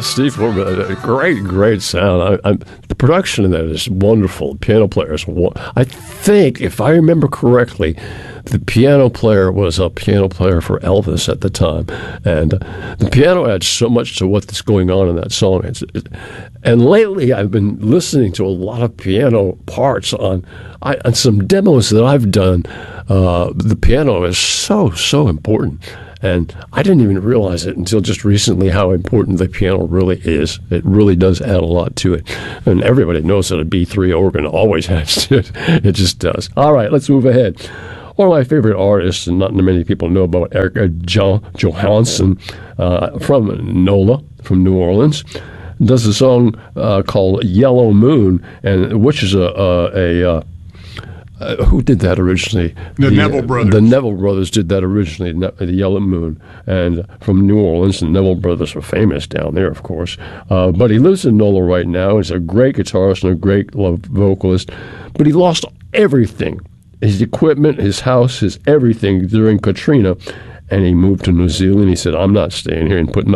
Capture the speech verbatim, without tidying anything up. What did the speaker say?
Steve Foreman, great, great sound. I, I, the production of that is wonderful. Piano player is, I think, if I remember correctly, the piano player was a piano player for Elvis at the time, and uh, the piano adds so much to what's going on in that song. It's, it, and lately, I've been listening to a lot of piano parts on, I, on some demos that I've done. Uh, the piano is so so important. And I didn't even realize it until just recently how important the piano really is. It really does add a lot to it. And everybody knows that a B three organ always adds to it. It just does. All right, let's move ahead. One of my favorite artists, and not many people know about, Eric John Johansson uh, from NOLA, from New Orleans, does a song uh, called Yellow Moon, and which is a... a, a uh, Uh, who did that originally? The, the Neville Brothers. The Neville Brothers did that originally, the Yellow Moon, and from New Orleans. The Neville Brothers are famous down there, of course. Uh, but he lives in NOLA right now. He's a great guitarist and a great vocalist. But he lost everything, his equipment, his house, his everything during Katrina. And he moved to New Zealand. He said, I'm not staying here and putting